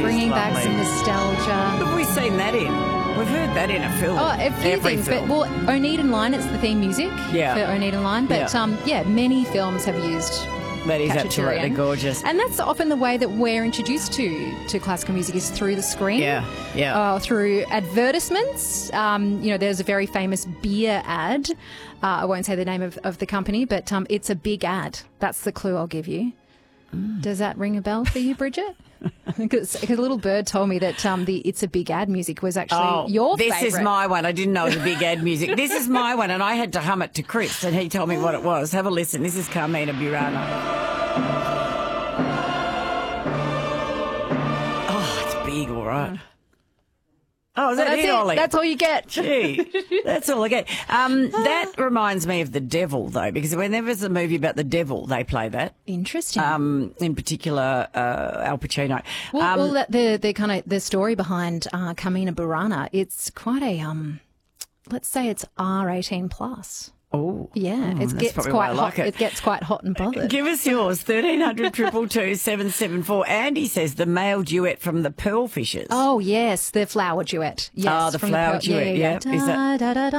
bringing back some nostalgia. Who have we seen that in? We've heard that in a film. Oh, a few Every things. film. But, well, Oneida Line, it's the theme music Yeah. for Oneida Line. But, many films have used That is absolutely Khachaturian. gorgeous. And that's often the way that we're introduced to classical music is through the screen. Yeah. Through advertisements. There's a very famous beer ad. I won't say the name of the company, but it's a big ad. That's the clue I'll give you. Does that ring a bell for you, Bridget? Because a little bird told me that the It's a Big Ad music was actually your favourite. This is my one. I didn't know it was a big ad music. This is my one, and I had to hum it to Chris, and he told me what it was. Have a listen. This is Carmina Burana. Oh, it's big, all right. Oh, is that it, Ollie? That's all you get. Gee, that's all I get. That reminds me of The Devil, though, because whenever there's a movie about the devil, they play that. Interesting. In particular, Al Pacino. The story behind Carmina Burana, it's quite a let's say it's R18 plus. Oh, yeah, it gets probably quite why I hot. like it. It gets quite hot and bothered. Give us yours, 1300 222 774. Andy says the male duet from the Pearlfishers. Oh yes, the flower duet. Yes, Oh, the from flower duet. Yeah. Is that?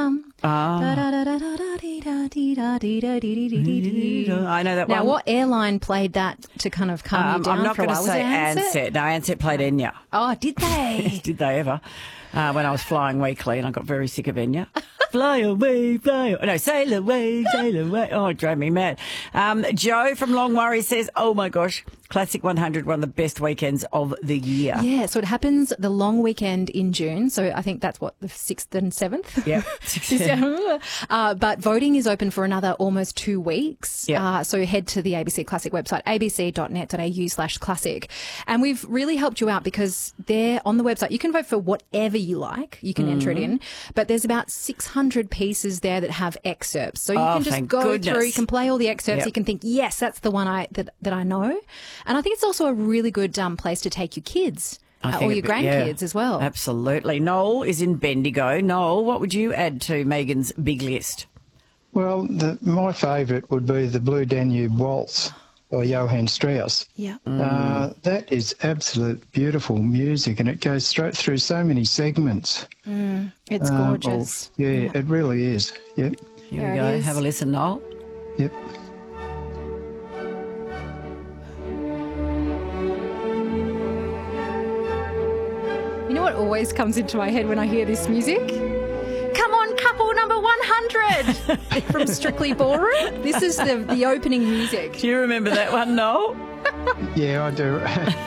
I know that one. Now, what airline played that to kind of calm you down I'm not for a going to while? say Was it Ansett. No, Ansett played Enya. Oh, did they? Did they ever? When I was flying weekly and I got very sick of Enya. Fly away, fly away. No, sail away, sail away. Oh, it drove me mad. Joe from Longmurray says, oh my gosh, Classic 100, one of the best weekends of the year. Yeah, so it happens the long weekend in June. So I think that's what, the 6th and 7th? Yeah. But voting is open for another almost 2 weeks. Yeah. So head to the ABC Classic website, abc.net.au/classic. And we've really helped you out because there on the website, you can vote for whatever you like. You can enter it in. But there's about 600 pieces there that have excerpts. So you can just go through, you can play all the excerpts. Yep. You can think, yes, that's the one that I know. And I think it's also a really good place to take your kids. Or your grandkids as well. Absolutely. Noel is in Bendigo. Noel, what would you add to Megan's big list? Well, my favourite would be the Blue Danube Waltz by Johann Strauss. Yeah. That is absolute beautiful music, and it goes straight through so many segments. It's gorgeous. It really is. Yep. Here we go. Have a listen, Noel. Yep. You know what always comes into my head when I hear this music? Come on, couple number 100 from Strictly Ballroom. This is the opening music. Do you remember that one, Noel? Yeah, I do.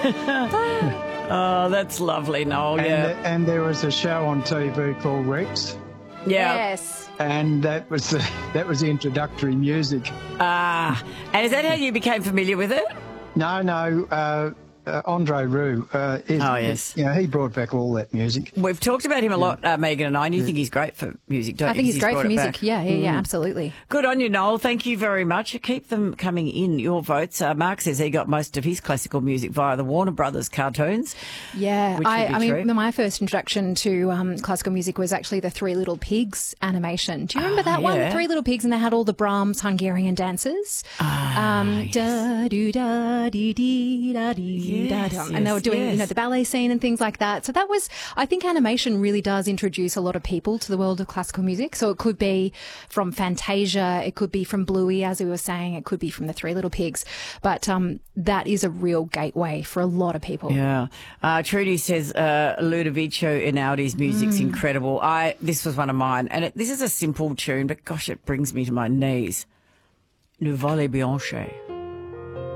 Oh, that's lovely, Noel. And there was a show on TV called Rex. Yeah. Yes. And that was the introductory music. And is that how you became familiar with it? No. Andre Roux. Yes. He brought back all that music. We've talked about him a lot, Megan and I, and you think he's great for music, don't you? I think he's great brought for it music. back. Yeah, absolutely. Good on you, Noel. Thank you very much. Keep them coming in, your votes. Mark says he got most of his classical music via the Warner Brothers cartoons. Yeah, which would be true. my first introduction to classical music was actually the Three Little Pigs animation. Do you remember that one? The Three Little Pigs, and they had all the Brahms Hungarian dances. Yes. Da do da dee dee da dee da dum, and they were doing the ballet scene and things like that. So that was, I think, animation really does introduce a lot of people to the world of classical music. So it could be from Fantasia, it could be from Bluey, as we were saying, it could be from the Three Little Pigs, but that is a real gateway for a lot of people. Yeah. Trudy says Ludovico Einaudi's music's incredible. This was one of mine, and this is a simple tune, but gosh, it brings me to my knees. Le Valet Bianche.